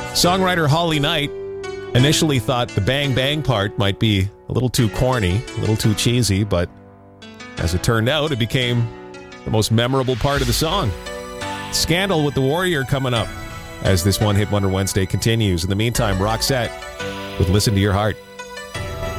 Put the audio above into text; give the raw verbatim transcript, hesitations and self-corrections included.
Songwriter Holly Knight initially thought the bang bang part might be a little too corny, a little too cheesy, but as it turned out, it became the most memorable part of the song. Scandal with the Warrior coming up as this One Hit Wonder Wednesday continues. In the meantime, Roxette with Listen to Your Heart.